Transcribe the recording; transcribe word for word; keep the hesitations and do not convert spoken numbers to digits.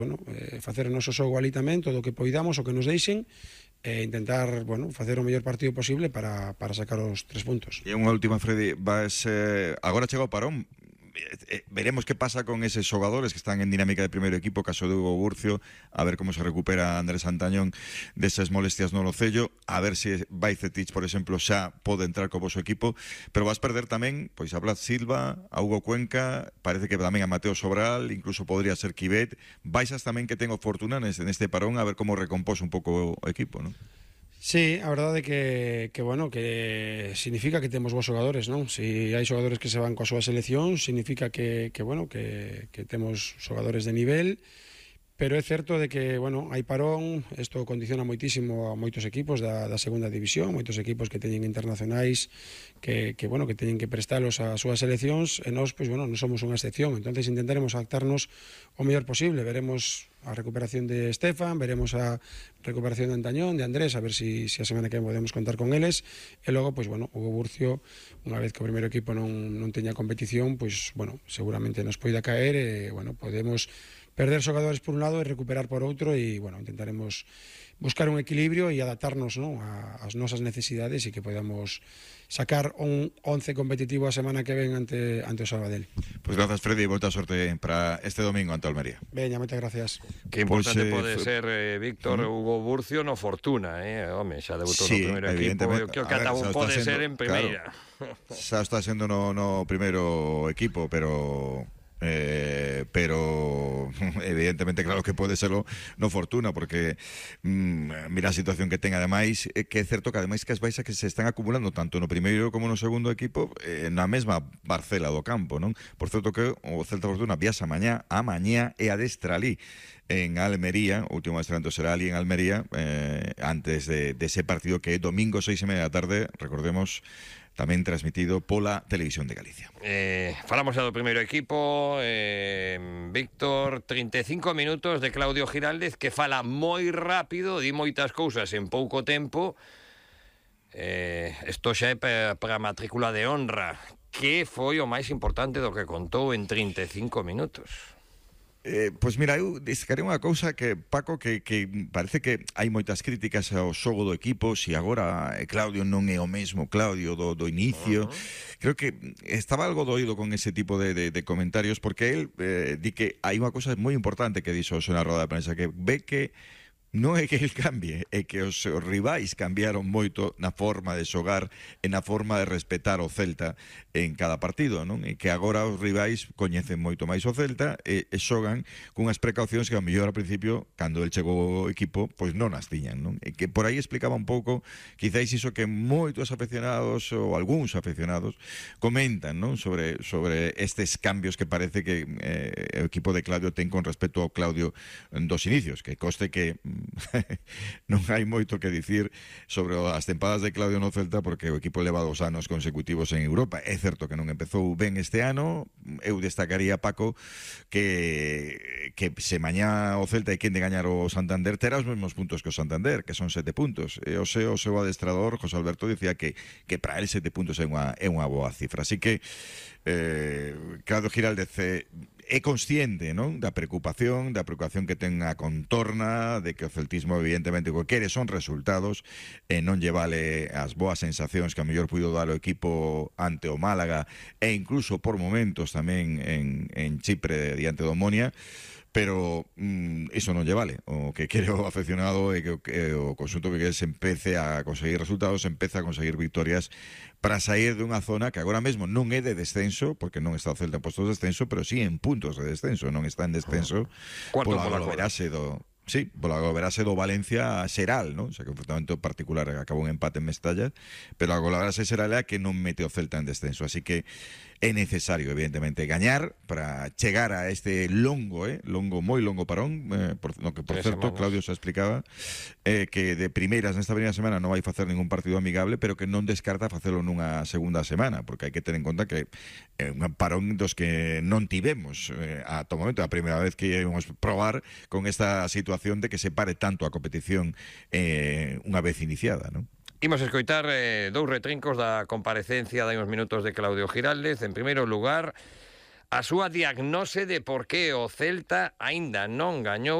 bueno, eh, facer o noso xogo ali tamén, todo o que poidamos, o que nos deixen, e intentar, bueno, facer o mellor partido posible para, para sacar os tres puntos. E unha última, Freddy, vas, eh, agora chega o parón, eh, veremos que pasa con eses xogadores que están en dinámica de primeiro equipo, caso de Hugo Burcio, a ver como se recupera Andrés Antañón desas molestias no locello, a ver se Bajcetic, por exemplo, xa pode entrar co voso equipo, pero vas perder tamén pois a Blas Silva, a Hugo Cuenca, parece que tamén a Mateo Sobral, incluso podría ser Quivet. Baixas tamén que ten o Fortuna neste, neste parón, a ver como recompós un pouco o equipo, non? Sí, a verdade que, que, bueno, que significa que temos bons xogadores, non? Si hai xogadores que se van coa súa selección, significa que, que bueno, que, que temos xogadores de nivel, pero é certo de que, bueno, hai parón, isto condiciona moitísimo a moitos equipos da, da segunda división, moitos equipos que teñen internacionais que, que, bueno, que teñen que prestalos ás súas seleccións, e nós, pois, bueno, non somos unha excepción, entonces intentaremos adaptarnos o mellor posible, veremos a recuperación de Estefan, veremos a recuperación de Antañón, de Andrés, a ver si, si a semana que podemos contar con eles, e logo, pois, bueno, Hugo Burcio, unha vez que o primeiro equipo non, non teña competición, pois, bueno, seguramente nos poida caer, e, bueno, podemos perder xogadores por un lado e recuperar por outro, e, bueno, intentaremos buscar un equilibrio e adaptarnos, ¿no?, ás nosas necesidades, e que podamos sacar un once competitivo a semana que ven ante, ante o Sabadell. Pois pues grazas, Freddy, e volta a sorte para este domingo ante Almería. Veña, moitas gracias. Que importante Pois, eh, pode f- ser, eh, Víctor, ¿Mm? Hugo Burcio no Fortuna, eh? Home, xa debutou Sí, no primeiro equipo, evidentemente. que o que A ver, ata xa un está pode sendo- ser en primeira. claro. Xa está sendo no, no primeiro equipo, pero eh, pero evidentemente claro que pode serlo no Fortuna, porque mm, mira a situación que ten, ademais, eh, que é certo que ademais que as baixas que se están acumulando tanto no primeiro como no segundo equipo, eh, na mesma parcela do campo, non? Por certo que o Celta Fortuna viaxa mañá a mañá e adestra ali en Almería, o último adestramento será ali en Almería, eh, antes de, de ese partido que é domingo seis e media da tarde, recordemos, tamén transmitido pola Televisión de Galicia. Eh, falamos xa do primeiro equipo, eh, Víctor, trinta e cinco minutos de Claudio Giraldez, que fala moi rápido, di moitas cousas en pouco tempo. Eh, isto xa é para a matrícula de honra. Que foi o máis importante do que contou en trinta e cinco minutos? Eh, pois mira, eu destacarei unha cousa que, Paco, que, que parece que hai moitas críticas ao xogo do equipo, se agora eh, Claudio non é o mesmo Claudio do, do inicio. Uh-huh. Creo que estaba algo doído con ese tipo de, de, de comentarios, porque el eh, di que hai unha cousa moi importante que dixo na roda de prensa, que ve que non é que el cambie, é que os rivais cambiaron moito na forma de xogar e na forma de respetar o Celta en cada partido, non? E que agora os rivais coñecen moito máis o Celta e, e xogan cunhas precaucións que ao mellor ao principio, cando el chegou ao equipo, pois non as tiñan, non? E que por aí explicaba un pouco, quizáis iso que moitos afeccionados ou algúns afeccionados comentan, non? Sobre, sobre estes cambios que parece que eh, o equipo de Claudio ten con respecto ao Claudio dos inicios, que coste que non hai moito que dicir sobre as tempadas de Claudio no Celta, porque o equipo leva dos anos consecutivos en Europa. É certo que non empezou ben este ano. Eu destacaría, Paco, que que se mañá o Celta hai quen de gañar o Santander, terá os mesmos puntos que o Santander, que son sete puntos. E o seu, o seu adestrador, José Alberto, dicía que, que para el sete puntos é unha, é unha boa cifra. Así que eh, Claudio Giraldez eh, é consciente, non, da preocupación, da preocupación que ten a contorna, de que o celtismo evidentemente o que quere son resultados, e non lle vale as boas sensacións que a mellor puido dar o equipo ante o Málaga e incluso por momentos tamén en, en Chipre diante do Omonia. Pero mm, iso non lle vale. O que quere o afeccionado é que, que o conxunto que se empece a conseguir resultados, empece a conseguir victorias para sair de unha zona que agora mesmo non é de descenso, porque non está o Celta en postos de descenso, pero sí en puntos de descenso. Non está en descenso Cuarto pola pola goberase do... Sí, pola goberase do Valencia Xeral, non? O sea, que o enfrentamento particular acabou un empate en Mestalla, pero a goberase Xeral é a que non mete o Celta en descenso, así que é necesario, evidentemente, gañar para chegar a este longo, eh, longo, moi longo parón, eh, por, no que, por Tres certo, semanas. Claudio xa explicaba eh, que de primeiras nesta primeira semana non vai facer ningún partido amigable, pero que non descarta facelo nunha segunda semana, porque hai que ter en conta que é eh, un parón dos que non tivemos eh, ata o momento, a primeira vez que íamos probar con esta situación de que se pare tanto a competición eh, unha vez iniciada, non? Imos escoitar eh, dous retrincos da comparecencia de uns minutos de Claudio Giraldez. En primeiro lugar, a súa diagnose de por que o Celta aínda non gañou